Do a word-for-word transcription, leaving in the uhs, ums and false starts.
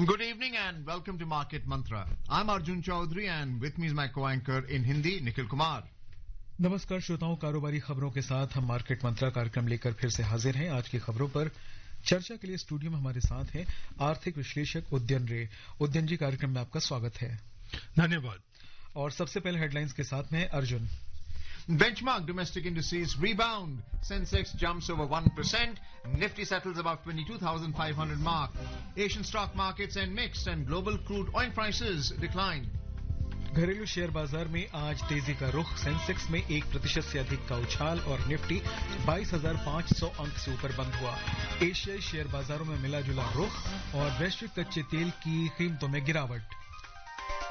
Good evening and welcome to Market Mantra. I'm Arjun Chaudhary and with me is my co-anchor in Hindi, Nikhil Kumar. नमस्कार श्रोताओं, कारोबारी खबरों के साथ हम मार्केट मंत्रा कार्यक्रम लेकर फिर से हाजिर हैं। आज की खबरों पर चर्चा के लिए स्टूडियो में हमारे साथ हैं आर्थिक विश्लेषक उद्यन रे। उद्यन जी, कार्यक्रम में आपका स्वागत है। धन्यवाद। और सबसे पहले हेडलाइंस के साथ में Arjun. Benchmark domestic indices rebound. Sensex jumps over one percent. Nifty settles above twenty-two thousand five hundred mark. Asian stock markets end mixed and global crude oil prices decline. घरेलू शेयर बाजार में आज तेजी का रुख। सेंसेक्स में एक प्रतिशत से अधिक का उछाल और निफ्टी बाईस हजार पांच सौ अंक से ऊपर बंद हुआ। एशियाई शेयर बाजारों में मिला जुला रुख और वैश्विक कच्चे तेल की कीमतों में गिरावट।